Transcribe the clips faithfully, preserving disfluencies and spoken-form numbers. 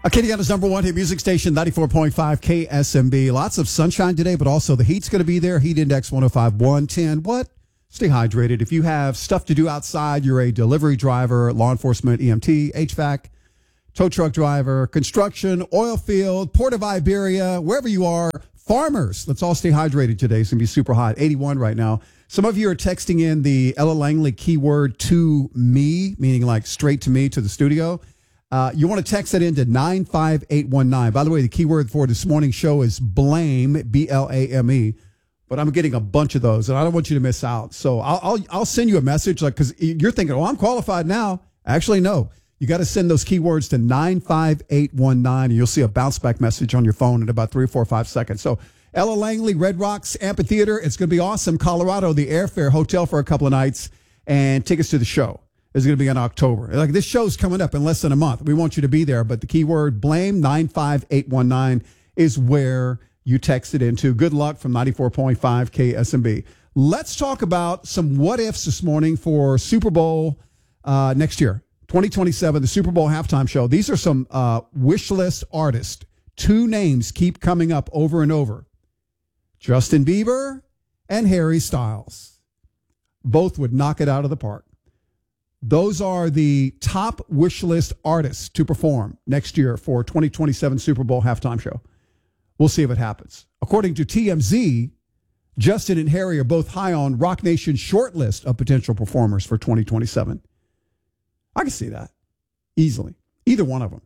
Acadiana's number one hit music station, ninety-four point five K S M B. Lots of sunshine today, but also the heat's going to be there. Heat index one oh five, one ten. What? Stay hydrated. If you have stuff to do outside, you're a delivery driver, law enforcement, E M T, H V A C, tow truck driver, construction, oil field, Port of Iberia, wherever you are, farmers. Let's all stay hydrated today. It's going to be super hot, eighty-one right now. Some of you are texting in the Ella Langley keyword to me, meaning like straight to me, to the studio. Uh, you want to text that into nine five eight one nine. By the way, the keyword for this morning's show is blame, B L A M E. But I'm getting a bunch of those, and I don't want you to miss out. So I'll I'll, I'll send you a message, like, because you're thinking, oh, I'm qualified now. Actually, no. You got to send those keywords to nine five eight one nine, and you'll see a bounce back message on your phone in about three, four, five seconds. So Ella Langley, Red Rocks Amphitheater. It's going to be awesome. Colorado, the airfare, hotel for a couple of nights, and tickets to the show is going to be in October. Like, this show's coming up in less than a month. We want you to be there, but the keyword blame, nine five eight one nine, is where you text it into. Good luck from ninety-four point five K S M B. Let's talk about some what ifs this morning for Super Bowl uh, next year, twenty twenty-seven, the Super Bowl halftime show. These are some uh, wish list artists. Two names keep coming up over and over: Justin Bieber and Harry Styles. Both would knock it out of the park. Those are the top wish list artists to perform next year for twenty twenty-seven Super Bowl halftime show. We'll see if it happens. According to T M Z, Justin and Harry are both high on Rock Nation's short list of potential performers for twenty twenty-seven. I can see that easily. Either one of them.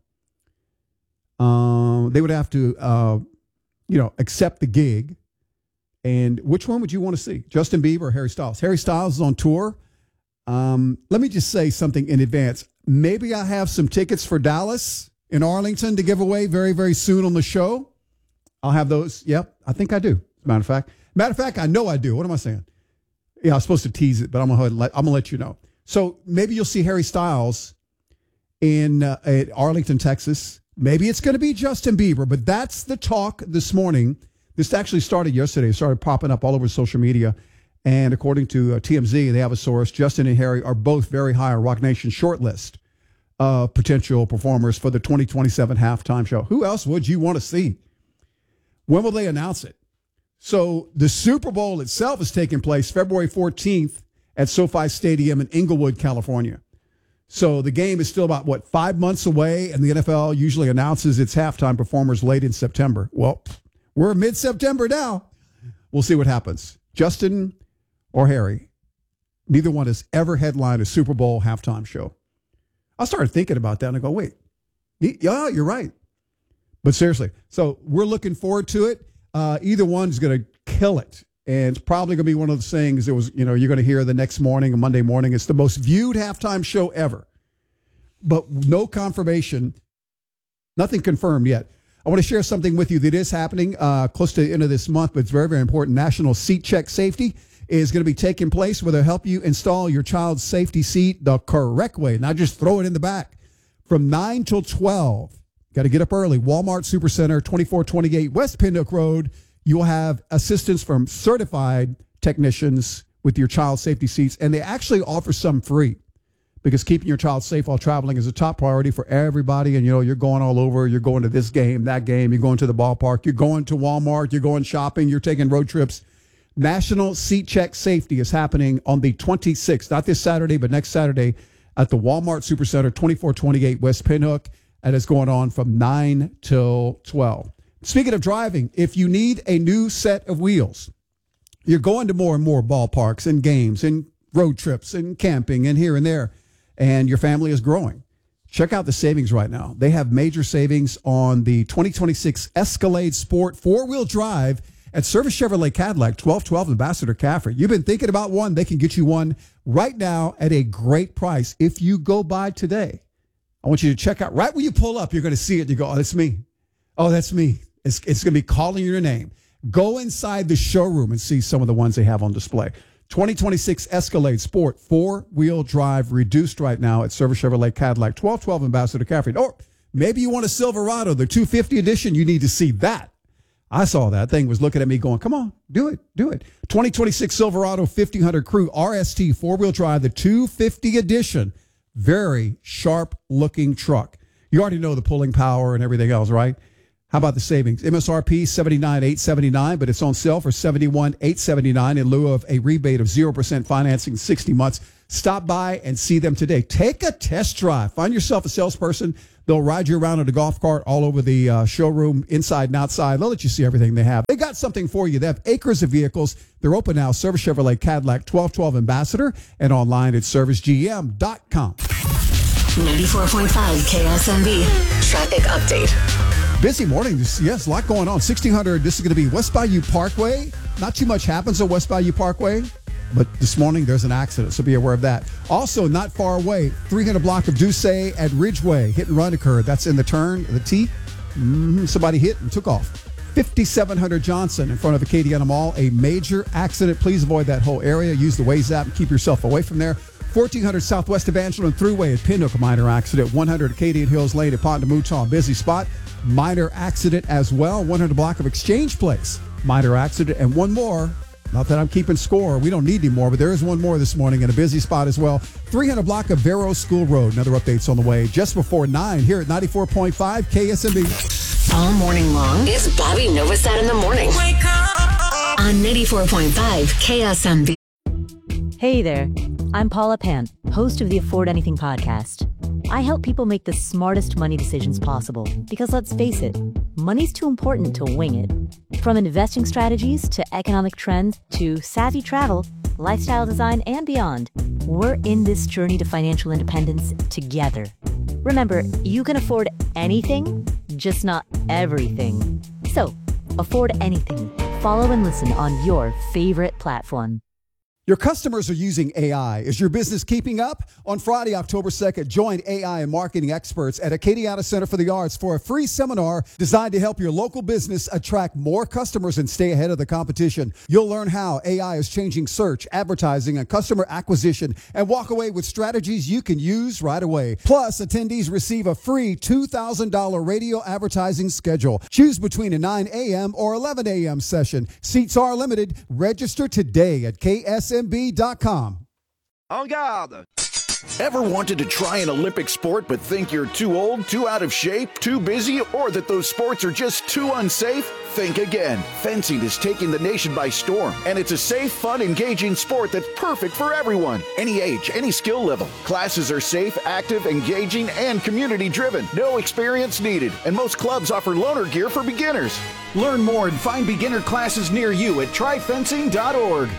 Um, they would have to, uh, you know, accept the gig. And which one would you want to see? Justin Bieber or Harry Styles? Harry Styles is on tour. Um, let me just say something in advance. Maybe I have some tickets for Dallas in Arlington to give away very, very soon on the show. I'll have those. Yep, I think I do. As a matter of fact, matter of fact, I know I do. What am I saying? Yeah, I was supposed to tease it, but I'm gonna let, I'm gonna let you know. So maybe you'll see Harry Styles in uh, at Arlington, Texas. Maybe it's going to be Justin Bieber, but that's the talk this morning. This actually started yesterday. It started popping up all over social media. And according to uh, T M Z, they have a source. Justin and Harry are both very high on Rock Nation's short list of potential performers for the twenty twenty-seven halftime show. Who else would you want to see? When will they announce it? So the Super Bowl itself is taking place February fourteenth at SoFi Stadium in Inglewood, California. So the game is still about, what, five months away, and the N F L usually announces its halftime performers late in September. Well, we're mid-September now. We'll see what happens. Justin or Harry, neither one has ever headlined a Super Bowl halftime show. I started thinking about that, and I go, wait, yeah, you're right. But seriously, so we're looking forward to it. Uh, either one's going to kill it. And it's probably going to be one of those things that was, you know, you're going to hear the next morning, or Monday morning. It's the most viewed halftime show ever. But no confirmation, nothing confirmed yet. I want to share something with you that is happening uh, close to the end of this month, but it's very, very important. National Seat Check Safety is going to be taking place, where they'll help you install your child's safety seat the correct way, not just throw it in the back. From nine till twelve. Got to get up early. Walmart Supercenter, twenty-four twenty-eight West Pinhook Road. You'll have assistance from certified technicians with your child safety seats, and they actually offer some free, because keeping your child safe while traveling is a top priority for everybody. And, you know, you're going all over. You're going to this game, that game. You're going to the ballpark. You're going to Walmart. You're going shopping. You're taking road trips. National Seat Check Safety is happening on the twenty-sixth, not this Saturday, but next Saturday at the Walmart Supercenter, twenty-four twenty-eight West Pinhook. And it's going on from nine till twelve. Speaking of driving, if you need a new set of wheels, you're going to more and more ballparks and games and road trips and camping and here and there, and your family is growing. Check out the savings right now. They have major savings on the twenty twenty-six Escalade Sport four-wheel drive at Service Chevrolet Cadillac, twelve twelve Ambassador Caffrey. You've been thinking about one. They can get you one right now at a great price if you go by today. I want you to check out, right when you pull up, you're going to see it. You go, oh, that's me. Oh, that's me. It's, it's going to be calling your name. Go inside the showroom and see some of the ones they have on display. twenty twenty-six Escalade Sport, four-wheel drive, reduced right now at Service Chevrolet Cadillac, twelve twelve Ambassador Caffrey. Or maybe you want a Silverado, the two fifty edition. You need to see that. I saw that thing was looking at me going, come on, do it, do it. twenty twenty-six Silverado fifteen hundred Crew R S T, four-wheel drive, the two fifty edition. Very sharp-looking truck. You already know the pulling power and everything else, right? How about the savings? M S R P seventy-nine thousand eight hundred seventy-nine dollars, but it's on sale for seventy-one thousand eight hundred seventy-nine dollars in lieu of a rebate of zero percent financing sixty months. Stop by and see them today. Take a test drive. Find yourself a salesperson. They'll ride you around in a golf cart all over the uh, showroom, inside and outside. They'll let you see everything they have. They got something for you. They have acres of vehicles. They're open now. Service Chevrolet Cadillac twelve twelve Ambassador and online at service g m dot com. ninety-four point five K S M B traffic update. Busy morning. Yes, a lot going on. sixteen hundred, this is going to be West Bayou Parkway. Not too much happens on West Bayou Parkway, but this morning there's an accident, so be aware of that. Also, not far away, three hundred block of Ducey at Ridgeway. Hit and run occurred. That's in the turn, the T. Mm-hmm. Somebody hit and took off. fifty-seven hundred Johnson in front of Acadiana Mall. A major accident. Please avoid that whole area. Use the Waze app and keep yourself away from there. fourteen hundred Southwest Evangeline Thruway at Pinhook, a minor accident. one hundred Acadian Hills Lane at Pont de Mouton, busy spot. Minor accident as well. one hundred block of Exchange Place, minor accident. And one more, not that I'm keeping score, we don't need any more, but there is one more this morning in a busy spot as well. three hundred block of Vero School Road. Another update's on the way just before nine here at ninety-four point five K S M B. All morning long, it's Bobby Novosad in the morning. Wake up on ninety-four point five K S M B. Hey there, I'm Paula Pant, host of the Afford Anything podcast. I help people make the smartest money decisions possible because, let's face it, money's too important to wing it. From investing strategies to economic trends to savvy travel, lifestyle design, and beyond, we're in this journey to financial independence together. Remember, you can afford anything, just not everything. So, afford anything. Follow and listen on your favorite platform. Your customers are using A I. Is your business keeping up? On Friday, October second, join A I and marketing experts at Acadiana Center for the Arts for a free seminar designed to help your local business attract more customers and stay ahead of the competition. You'll learn how A I is changing search, advertising, and customer acquisition, and walk away with strategies you can use right away. Plus, attendees receive a free two thousand dollars radio advertising schedule. Choose between a nine a.m. or eleven a.m. session. Seats are limited. Register today at K S M B dot com. En garde! Ever wanted to try an Olympic sport but think you're too old, too out of shape, too busy, or that those sports are just too unsafe? Think again. Fencing is taking the nation by storm, and it's a safe, fun, engaging sport that's perfect for everyone. Any age, any skill level. Classes are safe, active, engaging, and community-driven. No experience needed, and most clubs offer loaner gear for beginners. Learn more and find beginner classes near you at try fencing dot org.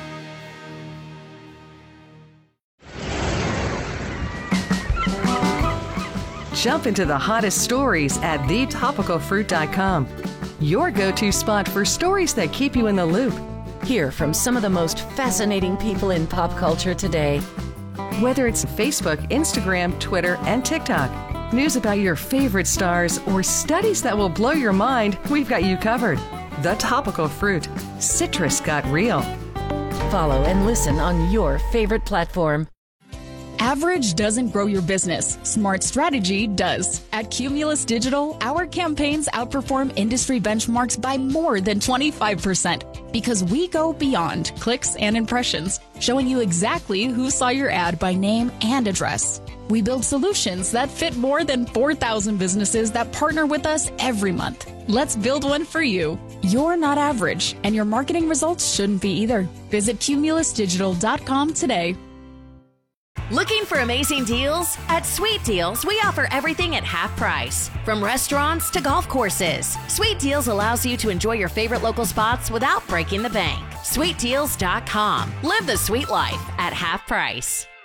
Jump into the hottest stories at the topical fruit dot com. Your go-to spot for stories that keep you in the loop. Hear from some of the most fascinating people in pop culture today. Whether it's Facebook, Instagram, Twitter, and TikTok, news about your favorite stars, or studies that will blow your mind, we've got you covered. The Topical Fruit. Citrus got real. Follow and listen on your favorite platform. Average doesn't grow your business. Smart strategy does. At Cumulus Digital, our campaigns outperform industry benchmarks by more than twenty-five percent because we go beyond clicks and impressions, showing you exactly who saw your ad by name and address. We build solutions that fit more than four thousand businesses that partner with us every month. Let's build one for you. You're not average, and your marketing results shouldn't be either. Visit cumulus digital dot com today. Looking for amazing deals? At Sweet Deals, we offer everything at half price. From restaurants to golf courses, Sweet Deals allows you to enjoy your favorite local spots without breaking the bank. sweet deals dot com. Live the sweet life at half price.